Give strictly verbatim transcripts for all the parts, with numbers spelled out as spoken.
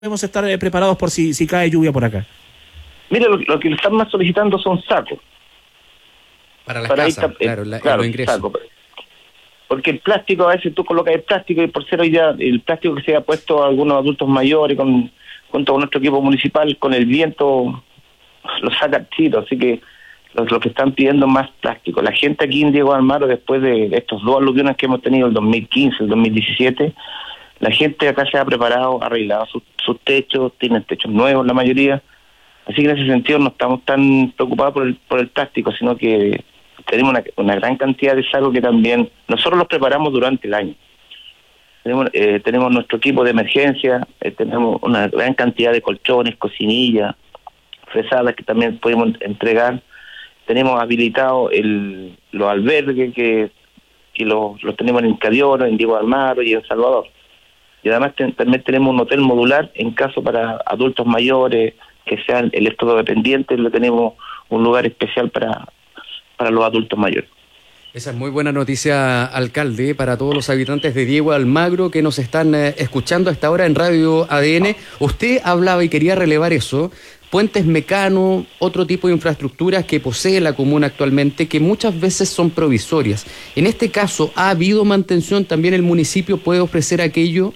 Debemos estar eh, preparados por si, si cae lluvia por acá. Mire, lo, lo que le están más solicitando son sacos. Para las para casas, ahí, claro, la, claro, los ingresos. saco. Porque el plástico, a veces tú colocas el plástico y por ser hoy día el plástico que se ha puesto a algunos adultos mayores con, con todo nuestro equipo municipal, con el viento, lo saca chito, así que los, los que están pidiendo más plástico. La gente aquí en Diego de Almagro, después de estos dos aluviones que hemos tenido, el dos mil quince, el dos mil diecisiete, la gente acá se ha preparado, ha arreglado sus, sus techos, tienen techos nuevos la mayoría, así que en ese sentido no estamos tan preocupados por el, por el plástico, sino que tenemos una, una gran cantidad de sacos que también nosotros los preparamos durante el año. Tenemos, eh, tenemos nuestro equipo de emergencia, eh, tenemos una gran cantidad de colchones, cocinillas, fresadas que también podemos entregar. Tenemos habilitado el, los albergues que, que los, los tenemos en Incadioro, en Diego de Almagro y en Salvador. Y además ten, también tenemos un hotel modular en caso para adultos mayores que sean electrodependientes, le tenemos un lugar especial para, para los adultos mayores. Esa es muy buena noticia, alcalde, para todos los habitantes de Diego de Almagro que nos están eh, escuchando a esta hora en Radio A D N. Usted hablaba y quería relevar eso, puentes Mecano, otro tipo de infraestructuras que posee la comuna actualmente, que muchas veces son provisorias. En este caso, ¿ha habido mantención? ¿También el municipio puede ofrecer aquello?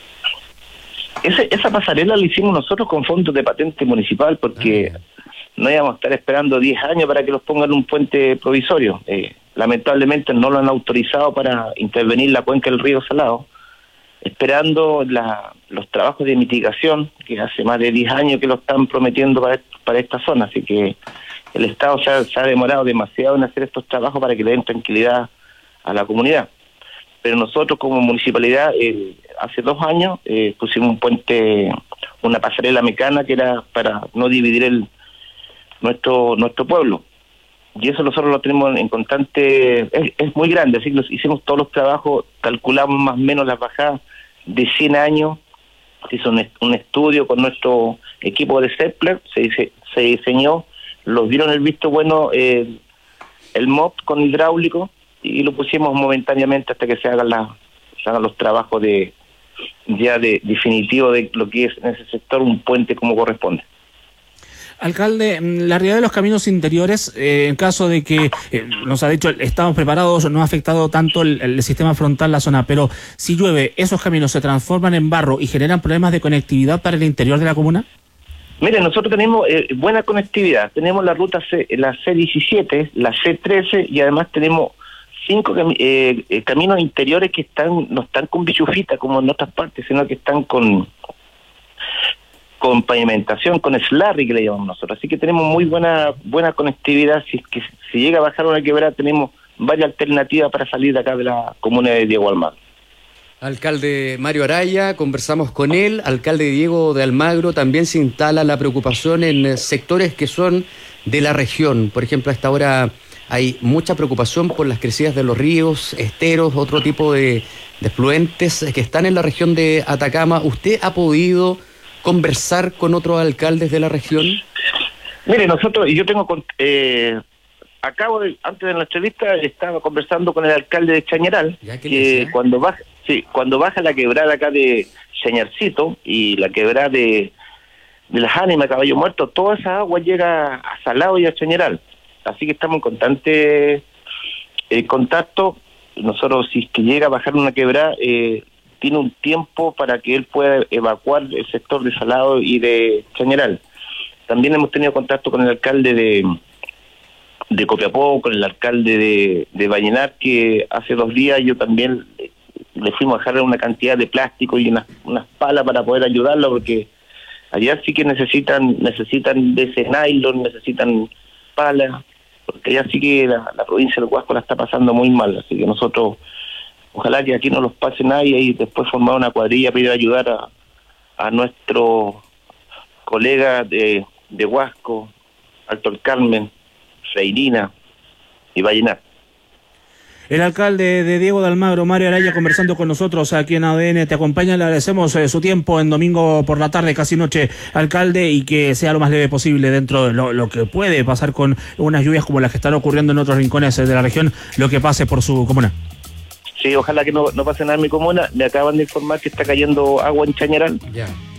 Ese, esa pasarela la hicimos nosotros con fondos de patente municipal, porque ah, no íbamos a estar esperando diez años para que los pongan un puente provisorio. Eh, lamentablemente no lo han autorizado para intervenir la cuenca del río Salado, esperando la, los trabajos de mitigación, que hace más de diez años que lo están prometiendo para, para esta zona, así que el Estado se ha, se ha demorado demasiado en hacer estos trabajos para que le den tranquilidad a la comunidad. Pero nosotros como municipalidad, eh, hace dos años eh, pusimos un puente, una pasarela mecana que era para no dividir el nuestro nuestro pueblo. Y eso nosotros lo tenemos en constante, es, es muy grande, así que los, hicimos todos los trabajos, calculamos más o menos las bajadas de cien años, se hizo un, un estudio con nuestro equipo de Seppler, se, dice, se diseñó, los dieron el visto bueno eh, el M O P con hidráulico, y lo pusimos momentáneamente hasta que se hagan, la, se hagan los trabajos de ya de definitivo de lo que es en ese sector un puente como corresponde. Alcalde, la realidad de los caminos interiores, eh, en caso de que, eh, nos ha dicho, estamos preparados, no ha afectado tanto el, el sistema frontal, la zona, pero si llueve, ¿esos caminos se transforman en barro y generan problemas de conectividad para el interior de la comuna? Mire, nosotros tenemos eh, buena conectividad, tenemos la ruta C, la C diecisiete, la C trece y además tenemos cinco cam eh, eh, caminos interiores que están no están con bichufita como en otras partes, sino que están con con pavimentación, con slurry que le llamamos nosotros. Así que tenemos muy buena buena conectividad. Si, que, si llega a bajar una quebrada, tenemos varias alternativas para salir de acá de la comuna de Diego de Almagro. Alcalde Mario Araya, conversamos con él. Alcalde Diego de Almagro, también se instala la preocupación en sectores que son de la región. Por ejemplo, a esta hora hay mucha preocupación por las crecidas de los ríos, esteros, otro tipo de, de fluentes que están en la región de Atacama. ¿Usted ha podido conversar con otros alcaldes de la región? Mire, nosotros, y yo tengo, eh, acabo de, antes de nuestra entrevista, estaba conversando con el alcalde de Chañaral, que, que cuando baja, sí, cuando baja la quebrada acá de Chañarcito y la quebrada de, de las Ánimas, Caballo Muerto, toda esa agua llega a Salado y a Chañaral. Así que estamos en constante eh, contacto. Nosotros, si es que llega a bajar una quebrada, eh, tiene un tiempo para que él pueda evacuar el sector de Salado y de Chañaral. También hemos tenido contacto con el alcalde de, de Copiapó, con el alcalde de, de Vallenar, que hace dos días yo también le fuimos a dejar una cantidad de plástico y unas, unas palas para poder ayudarlo, porque allá sí que necesitan necesitan de ese nylon, necesitan palas, porque allá sí que la, la provincia del Huasco la está pasando muy mal, así que nosotros, ojalá que aquí no los pase nadie y después formar una cuadrilla para ir a ayudar a, a nuestros colegas de, de Huasco, Alto el Carmen, Freirina y Vallenar. El alcalde de Diego de Almagro, Mario Araya, conversando con nosotros aquí en A D N. Te acompaña, le agradecemos eh, su tiempo en domingo por la tarde, casi noche, alcalde, y que sea lo más leve posible dentro de lo, lo que puede pasar con unas lluvias como las que están ocurriendo en otros rincones de la región, lo que pase por su comuna. Sí, ojalá que no, no pase nada en mi comuna. Me acaban de informar que está cayendo agua en Chañaral. Ya.